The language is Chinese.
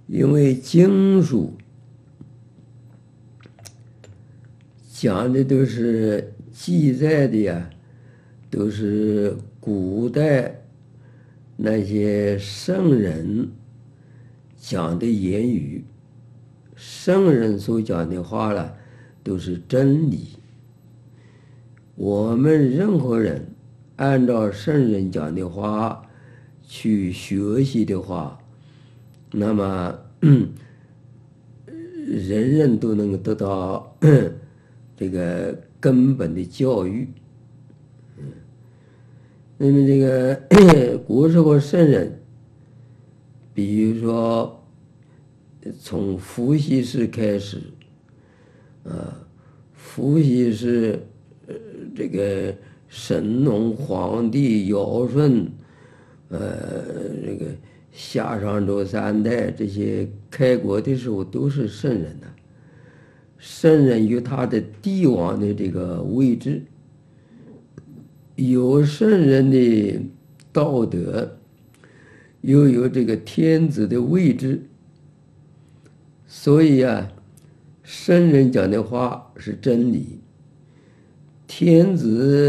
因为经书讲的都是记载的呀，都是古代那些圣人讲的言语，圣人所讲的话了，都是真理。我们任何人按照圣人讲的话去学习的话，那么人人都能得到这个根本的教育。那么这个古时候圣人，比如说从伏羲氏开始，伏羲氏，这个神农皇帝尧舜，这个夏商周三代这些开国的时候都是圣人呐。圣人与他的帝王的这个位置，有圣人的道德，又有这个天子的位置，所以啊，圣人讲的话是真理，天子